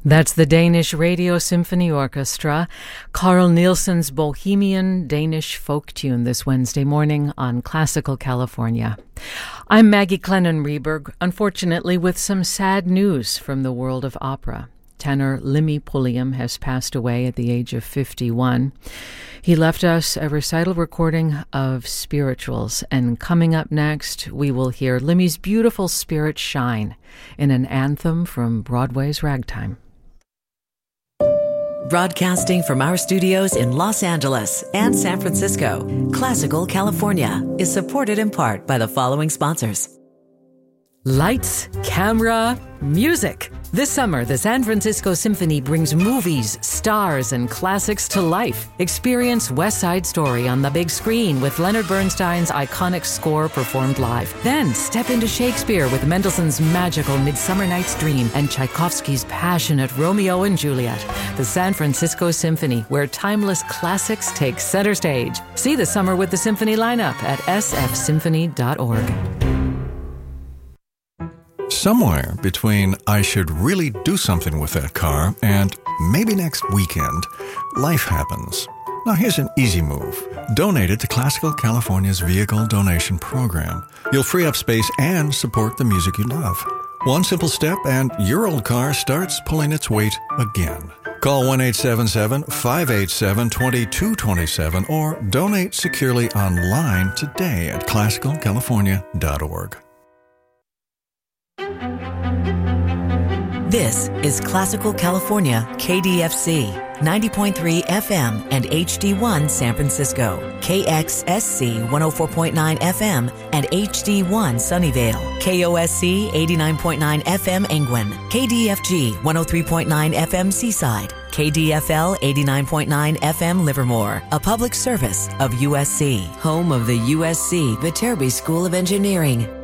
That's the Danish Radio Symphony Orchestra, Carl Nielsen's Bohemian Danish folk tune this Wednesday morning on Classical California. I'm Maggie Clennon Rieberg, unfortunately with some sad news from the world of opera. Tenor Limmy Pulliam has passed away at the age of 51. He left us a recital recording of Spirituals, and coming up next, we will hear Limmy's beautiful spirit shine in an anthem from Broadway's Ragtime. Broadcasting from our studios in Los Angeles and San Francisco, Classical California is supported in part by the following sponsors. Lights, camera, music. This summer, the San Francisco Symphony brings movies, stars, and classics to life. Experience West Side Story on the big screen with Leonard Bernstein's iconic score performed live. Then step into Shakespeare with Mendelssohn's magical Midsummer Night's Dream and Tchaikovsky's passionate Romeo and Juliet. The San Francisco Symphony, where timeless classics take center stage. See the Summer with the Symphony lineup at sfsymphony.org. Somewhere between I should really do something with that car and maybe next weekend, life happens. Now here's an easy move. Donate it to Classical California's Vehicle Donation Program. You'll free up space and support the music you love. One simple step and your old car starts pulling its weight again. Call 1-877-587-2227 or donate securely online today at classicalcalifornia.org. This is Classical California, KDFC, 90.3 FM and HD1 San Francisco, KXSC 104.9 FM and HD1 Sunnyvale, KOSC 89.9 FM Angwin, KDFG 103.9 FM Seaside, KDFL 89.9 FM Livermore, a public service of USC, home of the USC Viterbi School of Engineering.